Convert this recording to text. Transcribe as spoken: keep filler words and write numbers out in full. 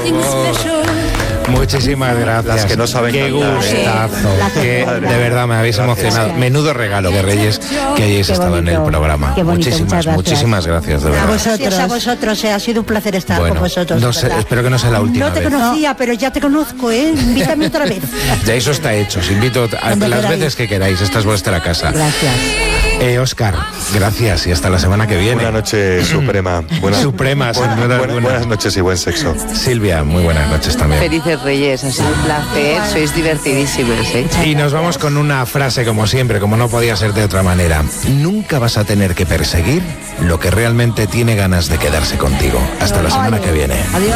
Muchísimas gracias. Las que no saben Qué cantar, gustazo. ¿eh? Que de verdad me habéis Gracias. emocionado. Menudo regalo de Reyes que hayáis Qué estado en el bonito, programa. qué bonito, Muchísimas, muchas gracias. muchísimas gracias, de A verdad. vosotros. A vosotros, eh, ha sido un placer estar Bueno, con vosotros. no de sé, verdad. espero que no sea la última No te vez. conocía, pero ya te conozco, ¿eh? Invítame otra vez. Ya eso está hecho. Os invito a Cuando las queráis. veces que queráis. Esta es vuestra casa. Gracias. Eh, Óscar, gracias y hasta la semana que viene. Una noche suprema. Buena, Suprema, buena- sin duda buena- alguna. buenas noches y buen sexo. Silvia, muy buenas noches también. Felices Reyes, ha sido un placer, sois divertidísimos, ¿eh? Y nos vamos con una frase como siempre, como no podía ser de otra manera. Nunca vas a tener que perseguir lo que realmente tiene ganas de quedarse contigo. Hasta la semana que viene. Adiós.